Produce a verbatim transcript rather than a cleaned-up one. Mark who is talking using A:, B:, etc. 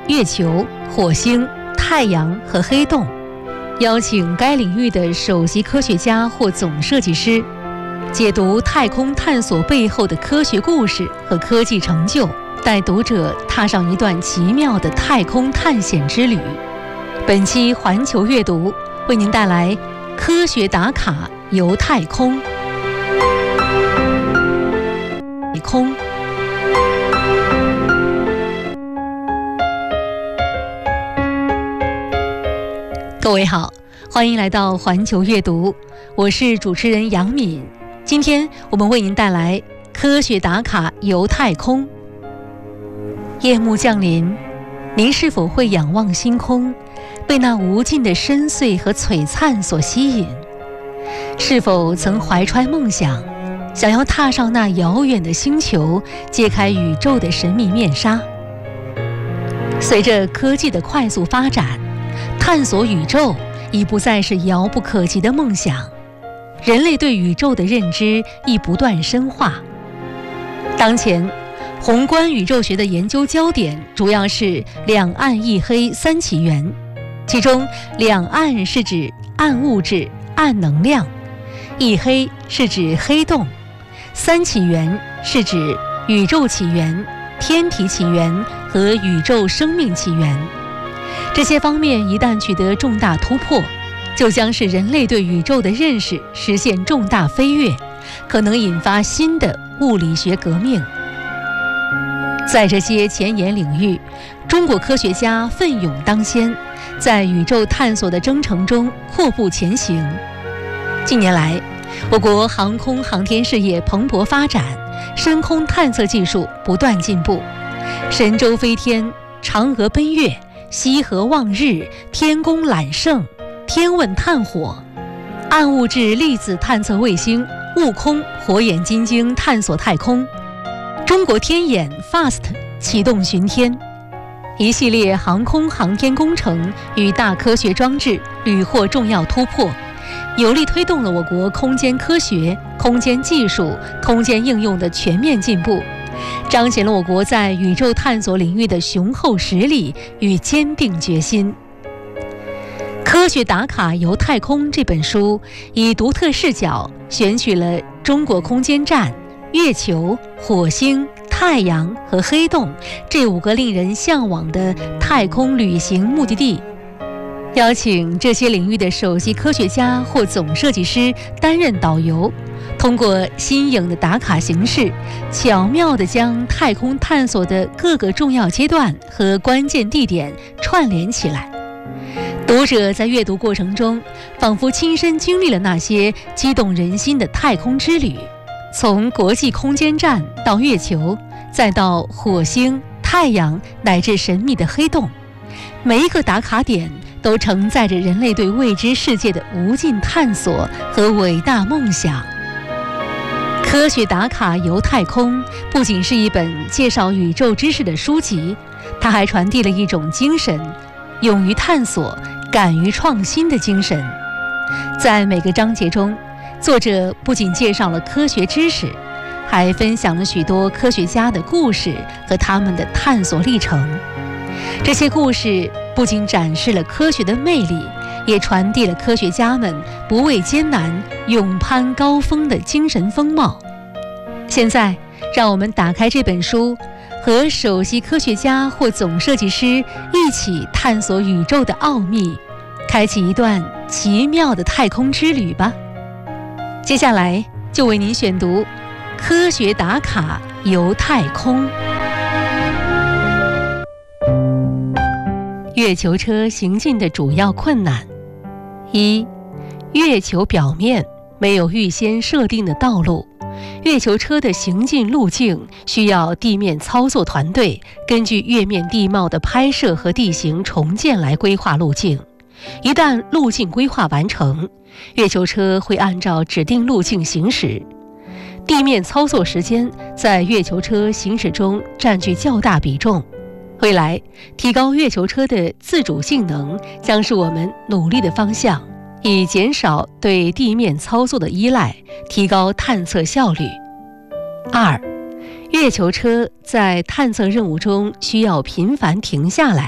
A: 月球、火星、太阳和黑洞，邀请该领域的首席科学家或总设计师，解读太空探索背后的科学故事和科技成就，带读者踏上一段奇妙的太空探险之旅。本期环球阅读为您带来科学打卡游太空。太空，各位好，欢迎来到环球阅读，我是主持人杨敏。今天我们为您带来科学打卡游太空。夜幕降临，您是否会仰望星空，被那无尽的深邃和璀璨所吸引？是否曾怀揣梦想，想要踏上那遥远的星球，揭开宇宙的神秘面纱？随着科技的快速发展，探索宇宙已不再是遥不可及的梦想，人类对宇宙的认知亦不断深化。当前宏观宇宙学的研究焦点主要是两暗一黑三起源，其中两暗是指暗物质、暗能量，一黑是指黑洞，三起源是指宇宙起源、天体起源和宇宙生命起源。这些方面一旦取得重大突破，就将使人类对宇宙的认识实现重大飞跃，可能引发新的物理学革命。在这些前沿领域，中国科学家奋勇当先，在宇宙探索的征程中阔步前行。近年来，我国航空航天事业蓬勃发展，深空探测技术不断进步，神舟飞天、嫦娥奔月、西河望日、天宫揽胜、天问探火、暗物质粒子探测卫星、悟空、火眼金睛探索太空，中国天眼 F A S T 启动巡天，一系列航空航天工程与大科学装置屡获重要突破，有力推动了我国空间科学、空间技术、空间应用的全面进步，彰显了我国在宇宙探索领域的雄厚实力与坚定决心。科学打卡游太空这本书以独特视角选取了中国空间站、月球、火星、太阳和黑洞这五个令人向往的太空旅行目的地，邀请这些领域的首席科学家或总设计师担任导游，通过新颖的打卡形式，巧妙地将太空探索的各个重要阶段和关键地点串联起来。读者在阅读过程中，仿佛亲身经历了那些激动人心的太空之旅，从国际空间站到月球，再到火星、太阳，乃至神秘的黑洞，每一个打卡点都承载着人类对未知世界的无尽探索和伟大梦想。科学打卡游太空不仅是一本介绍宇宙知识的书籍，它还传递了一种精神，勇于探索、敢于创新的精神。在每个章节中，作者不仅介绍了科学知识，还分享了许多科学家的故事和他们的探索历程。这些故事不仅展示了科学的魅力，也传递了科学家们不畏艰难、勇攀高峰的精神风貌。现在，让我们打开这本书，和首席科学家或总设计师一起探索宇宙的奥秘，开启一段奇妙的太空之旅吧。接下来就为您选读《科学打卡游太空》。月球车行进的主要困难：一、月球表面没有预先设定的道路，月球车的行进路径需要地面操作团队根据月面地貌的拍摄和地形重建来规划路径。一旦路径规划完成，月球车会按照指定路径行驶。地面操作时间在月球车行驶中占据较大比重。未来，提高月球车的自主性能将是我们努力的方向，以减少对地面操作的依赖，提高探测效率。二、月球车在探测任务中需要频繁停下来，